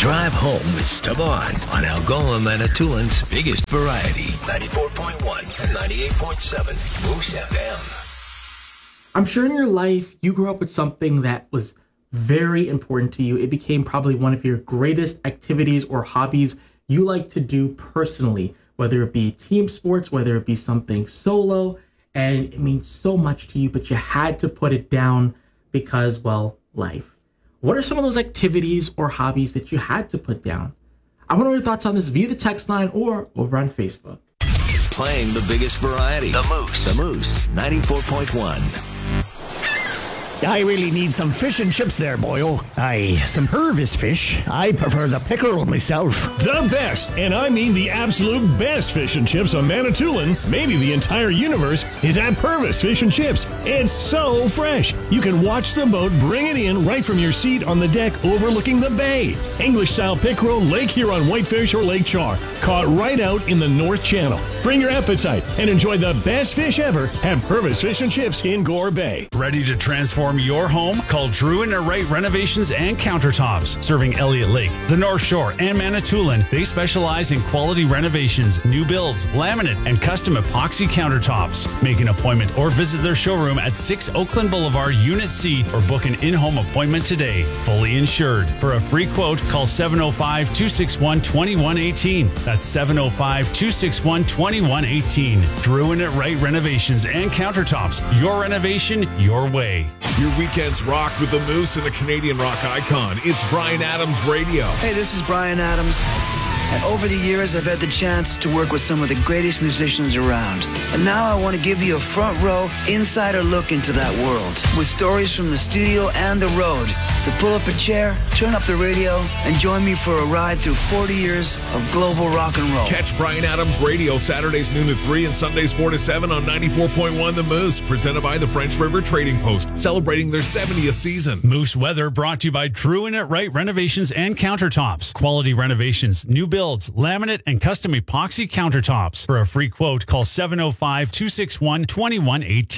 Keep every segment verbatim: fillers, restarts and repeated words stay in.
Drive home with Esteban on Algoma Manitoulин's biggest variety. ninety-four point one and ninety-eight point seven Moose F M. I'm sure in your life you grew up with something that was very important to you. It became probably one of your greatest activities or hobbies you like to do personally, whether it be team sports, whether it be something solo, and it means so much to you, but you had to put it down because, well, life. What are some of those activities or hobbies that you had to put down? I want to know your thoughts on this via the text line or over on Facebook. Playing the biggest variety. The Moose. The Moose, ninety-four point one. I really need some fish and chips there, boyo. Aye, some Purvis fish. I prefer the pickerel myself. The best, and I mean the absolute best fish and chips on Manitoulin, maybe the entire universe, is at Purvis Fish and Chips. It's so fresh. You can watch the boat bring it in right from your seat on the deck overlooking the bay. English-style pickerel, Lake Huron whitefish, or Lake Char, caught right out in the North Channel. Bring your appetite and enjoy the best fish ever at Purvis Fish and Chips in Gore Bay. Ready to transform your home? Call Drew and Wright Renovations and Countertops. Serving Elliott Lake, the North Shore, and Manitoulin, they specialize in quality renovations, new builds, laminate, and custom epoxy countertops. Make an appointment or visit their showroom at six Oakland Boulevard, Unit C, or book an in-home appointment today. Fully insured. For a free quote, call seven oh five, two six one, two one one eight. That's seven oh five, two six one, two one one eight. Drew and Wright Renovations and Countertops. Your renovation, your way. Your weekends rock with the Moose and a Canadian rock icon. It's Bryan Adams Radio. Hey, this is Bryan Adams. And over the years, I've had the chance to work with some of the greatest musicians around. And now I want to give you a front row, insider look into that world with stories from the studio and the road. So pull up a chair, turn up the radio, and join me for a ride through forty years of global rock and roll. Catch Bryan Adams Radio Saturdays noon to three and Sundays four to seven on ninety-four point one The Moose, presented by the French River Trading Post, celebrating their seventieth season. Moose Weather brought to you by Drew and Wright Renovations and Countertops. Quality renovations, new builds, laminate, and custom epoxy countertops. For a free quote, call seven oh five, two six one, two one one eight.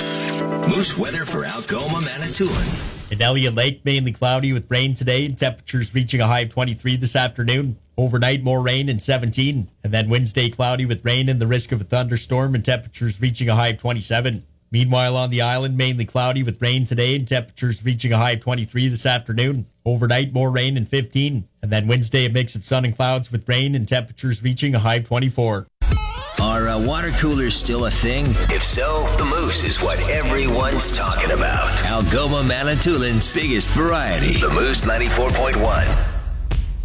Moose Weather for Algoma, Manitoulin. In Elliott Lake, mainly cloudy with rain today, and temperatures reaching a high of twenty-three this afternoon. Overnight, more rain and seventeen. And then Wednesday, cloudy with rain and the risk of a thunderstorm, and temperatures reaching a high of twenty-seven. Meanwhile, on the island, mainly cloudy with rain today, and temperatures reaching a high of twenty-three this afternoon. Overnight, more rain and fifteen. And then Wednesday, a mix of sun and clouds with rain and temperatures reaching a high of twenty-four. Are uh, water coolers still a thing? If so, the Moose is what everyone's talking about. Algoma Manitoulin's biggest variety. The Moose ninety-four point one.